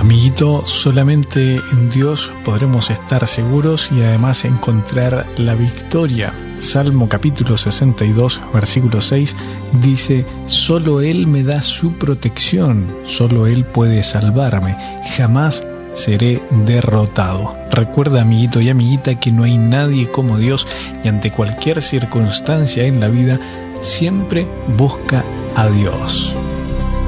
Amiguito, solamente en Dios podremos estar seguros y además encontrar la victoria. Salmo capítulo 62, versículo 6 dice: solo Él me da su protección, solo Él puede salvarme, jamás seré derrotado. Recuerda, amiguito y amiguita, que no hay nadie como Dios y ante cualquier circunstancia en la vida siempre busca a Dios.